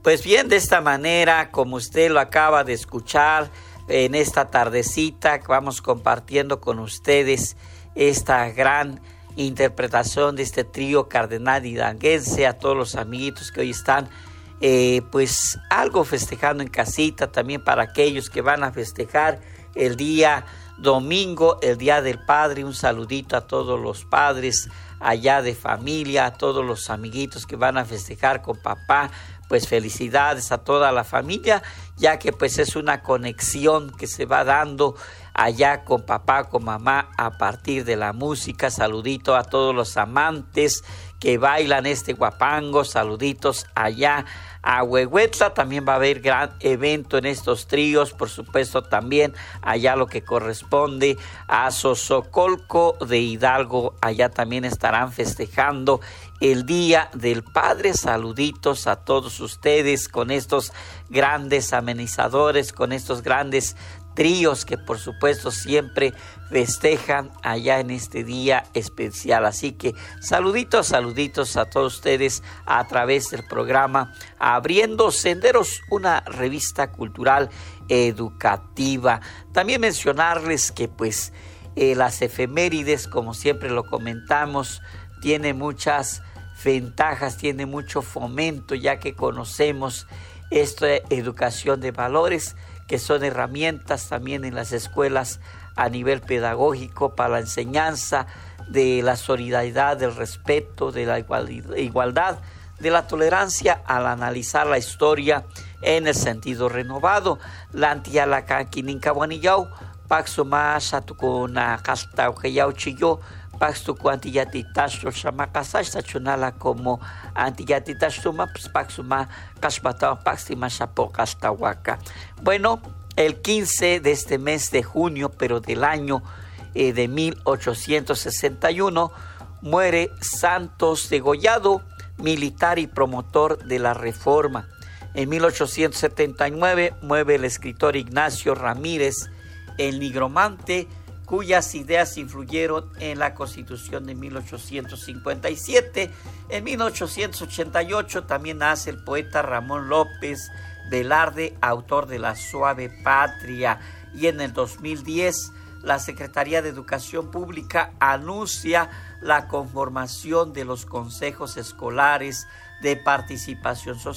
Pues bien, de esta manera, como usted lo acaba de escuchar, en esta tardecita vamos compartiendo con ustedes esta gran interpretación de este trío cardenal hidanguense, a todos los amiguitos que hoy están pues algo festejando en casita, también para aquellos que van a festejar el día domingo, el Día del Padre. Un saludito a todos los padres allá de familia, a todos los amiguitos que van a festejar con papá. Pues felicidades a toda la familia, ya que pues es una conexión que se va dando allá con papá, con mamá, a partir de la música. Saludito a todos los amantes que bailan este guapango, saluditos allá a Huehuetla. También va a haber gran evento en estos tríos, por supuesto también allá lo que corresponde a Sosocolco de Hidalgo, allá también estarán festejando el Día del Padre. Saluditos a todos ustedes con estos grandes amenizadores, con estos grandes tríos que por supuesto siempre festejan allá en este día especial. Así que saluditos a todos ustedes a través del programa Abriendo Senderos, una revista cultural educativa. También mencionarles que pues las efemérides, como siempre lo comentamos, tiene muchas ventajas, tiene mucho fomento, ya que conocemos esta educación de valores, que son herramientas también en las escuelas a nivel pedagógico para la enseñanza de la solidaridad, del respeto, de la igualdad, de la tolerancia, al analizar la historia en el sentido renovado. La antialacanquinincahuanillau, paxuma shatukuna casta ujeyau chillo, paxtu cuantillatitasho chamacasasta chunala como antillatitashtuma, pues paxuma caspatao paxtima chapocastahuaca. Bueno, el 15 de este mes de junio, pero del año de 1861, muere Santos Degollado, militar y promotor de la Reforma. En 1879 muere el escritor Ignacio Ramírez, el nigromante, cuyas ideas influyeron en la Constitución de 1857. En 1888 también nace el poeta Ramón López Velarde, autor de La Suave Patria. Y en el 2010, la Secretaría de Educación Pública anuncia la conformación de los consejos escolares de participación social